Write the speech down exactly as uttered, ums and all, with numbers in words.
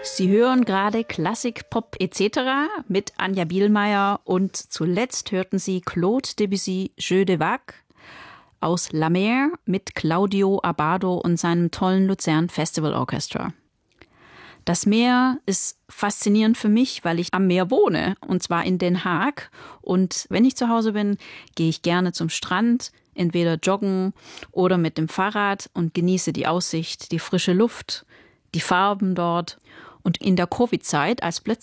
Sie hören gerade Klassik, Pop et cetera mit Anja Bielmeier und zuletzt hörten Sie Claude Debussy Jeu de Vague aus La Mer mit Claudio Abbado und seinem tollen Luzern Festival Orchestra. Das Meer ist faszinierend für mich, weil ich am Meer wohne, und zwar in Den Haag. Und wenn ich zu Hause bin, gehe ich gerne zum Strand, entweder joggen oder mit dem Fahrrad und genieße die Aussicht, die frische Luft, die Farben dort. Und in der Covid-Zeit, als plötzlich